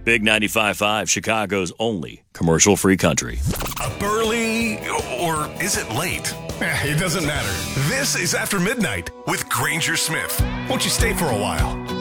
Big 95.5, Chicago's only commercial-free country. Up early, or is it late? It doesn't matter. This is After Midnight with Granger Smith. Won't you stay for a while?